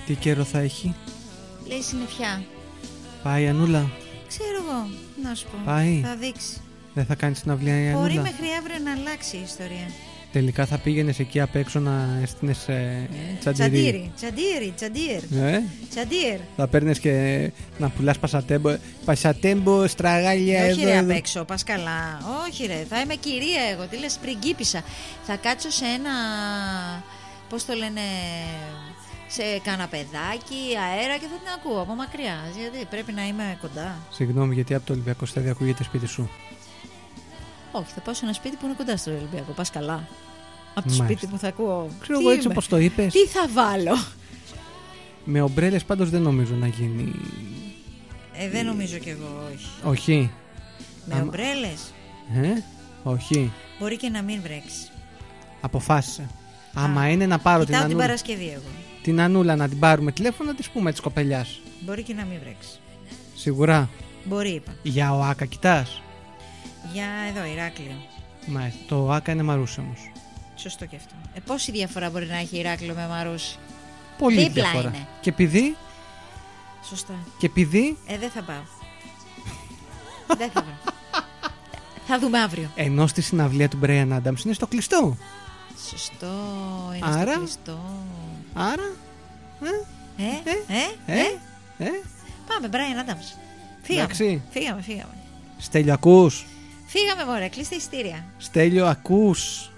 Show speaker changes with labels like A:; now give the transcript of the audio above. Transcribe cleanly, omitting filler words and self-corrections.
A: Τι καιρό θα έχει?
B: Λέει συννεφιά.
A: Πάει η Ανούλα?
B: Ξέρω εγώ, να σου πω.
A: Πάει.
B: Θα δείξει.
A: Δεν θα κάνει συναυλία η Ανούλα?
B: Μπορεί μέχρι αύριο να αλλάξει η ιστορία.
A: Τελικά θα πήγαινες εκεί απ' έξω να έστεινες τσαντήρι.
B: Τσαντήρ.
A: Θα παίρνεις και να πουλάς πασατέμπο στραγάλια
B: Όχι
A: εδώ.
B: ρε απ' έξω, πας καλά. Όχι ρε, θα είμαι κυρία εγώ. Τι λες, πριγκίπισσα. Θα κάτσω σε ένα, πώς το λένε, σε καναπεδάκι, αέρα και θα την ακούω από μακριά. Γιατί πρέπει να είμαι κοντά.
A: Συγγνώμη, γιατί από το Ολυμπιακό Στάδιο ακούγεται σπίτι σου?
B: Όχι, θα πάω σε ένα σπίτι που είναι κοντά στο Ολυμπιακό. Πας καλά. Από το
A: Μάλιστα.
B: σπίτι μου θα ακούω.
A: Ξέρω εγώ, έτσι όπως το είπες.
B: Τι θα βάλω?
A: Με ομπρέλες πάντως δεν νομίζω να γίνει.
B: Δεν νομίζω κι εγώ, όχι.
A: Όχι.
B: Με ομπρέλες.
A: Όχι.
B: Μπορεί και να μην βρέξει.
A: Αποφάσισε. Άμα είναι να πάρω την
B: Κοιτάω την
A: Ανούλα.
B: Παρασκευή εγώ.
A: Την Ανούλα να την πάρουμε τηλέφωνο, να της πούμε της κοπελιάς.
B: Μπορεί και να μην βρέξει.
A: Σίγουρα.
B: Μπορεί, είπα.
A: Για ΟΑΚΑ κοιτάς?
B: Για εδώ, Ηράκλειο.
A: Μάλιστα. Το ΟΑΚΑ είναι Μαρούσι όμως.
B: Σωστό και αυτό. Πόση διαφορά μπορεί να έχει Ηράκλειο με Μαρούσι?
A: Πολύ
B: Δίπλα
A: διαφορά.
B: είναι.
A: Και επειδή.
B: Σωστά.
A: Και επειδή.
B: Δεν θα πάω. Δεν θα πάω. Θα δούμε αύριο.
A: Ενώ στη συναυλία του Brian Adams είναι στο κλειστό.
B: Σωστό. Είναι
A: Άρα?
B: στο κλειστό.
A: Άρα.
B: Πάμε, Brian Adams.
A: Εντάξει.
B: Φύγαμε.
A: Στέλιο, ακούς?
B: Φύγαμε, μωρέ, κλείστε εισιτήρια.
A: Στέλιο, ακούς?